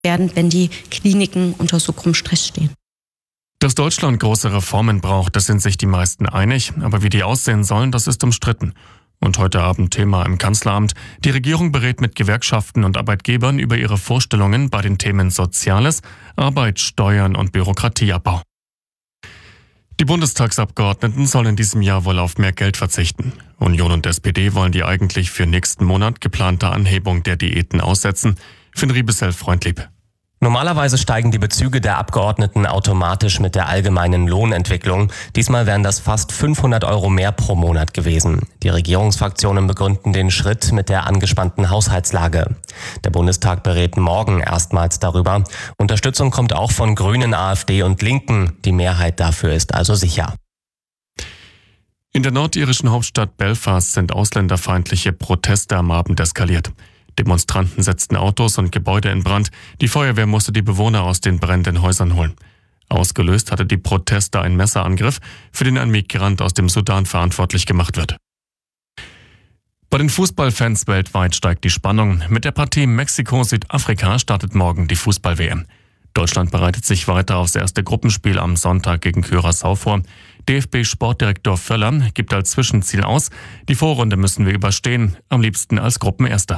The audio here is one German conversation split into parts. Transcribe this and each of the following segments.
werden, wenn die Kliniken unter so großem Stress stehen. Dass Deutschland große Reformen braucht, das sind sich die meisten einig. Aber wie die aussehen sollen, das ist umstritten. Und heute Abend Thema im Kanzleramt. Die Regierung berät mit Gewerkschaften und Arbeitgebern über ihre Vorstellungen bei den Themen Soziales, Arbeit, Steuern und Bürokratieabbau. Die Bundestagsabgeordneten sollen in diesem Jahr wohl auf mehr Geld verzichten. Union und SPD wollen die eigentlich für nächsten Monat geplante Anhebung der Diäten aussetzen. Finn Riebesell, Freundlieb. Normalerweise steigen die Bezüge der Abgeordneten automatisch mit der allgemeinen Lohnentwicklung. Diesmal wären das fast 500 € mehr pro Monat gewesen. Die Regierungsfraktionen begründen den Schritt mit der angespannten Haushaltslage. Der Bundestag berät morgen erstmals darüber. Unterstützung kommt auch von Grünen, AfD und Linken. Die Mehrheit dafür ist also sicher. In der nordirischen Hauptstadt Belfast sind ausländerfeindliche Proteste am Abend eskaliert. Demonstranten setzten Autos und Gebäude in Brand. Die Feuerwehr musste die Bewohner aus den brennenden Häusern holen. Ausgelöst hatte die Proteste ein Messerangriff, für den ein Migrant aus dem Sudan verantwortlich gemacht wird. Bei den Fußballfans weltweit steigt die Spannung. Mit der Partie Mexiko-Südafrika startet morgen die Fußball-WM. Deutschland bereitet sich weiter aufs erste Gruppenspiel am Sonntag gegen Curaçao vor. DFB-Sportdirektor Völler gibt als Zwischenziel aus: Die Vorrunde müssen wir überstehen, am liebsten als Gruppenerster.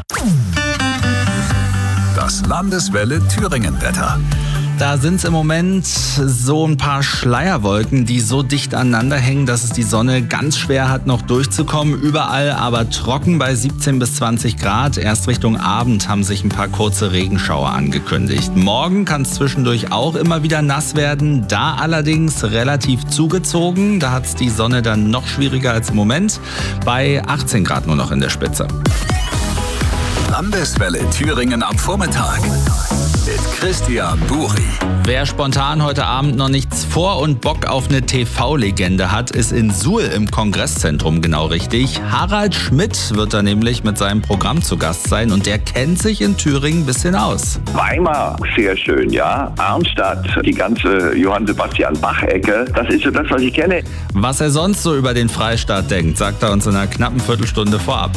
Das Landeswelle Thüringen-Wetter. Da sind es im Moment so ein paar Schleierwolken, die so dicht aneinander hängen, dass es die Sonne ganz schwer hat, noch durchzukommen. Überall aber trocken bei 17 bis 20 Grad. Erst Richtung Abend haben sich ein paar kurze Regenschauer angekündigt. Morgen kann es zwischendurch auch immer wieder nass werden. Da allerdings relativ zugezogen. Da hat es die Sonne dann noch schwieriger als im Moment. Bei 18 Grad nur noch in der Spitze. Landeswelle Thüringen am Vormittag mit Christian Buri. Wer spontan heute Abend noch nichts vor und Bock auf eine TV-Legende hat, ist in Suhl im Kongresszentrum genau richtig. Harald Schmidt wird da nämlich mit seinem Programm zu Gast sein und der kennt sich in Thüringen ein bisschen aus. Weimar, sehr schön, ja. Arnstadt, die ganze Johann Sebastian Bach-Ecke, das ist so das, was ich kenne. Was er sonst so über den Freistaat denkt, sagt er uns in einer knappen Viertelstunde vorab.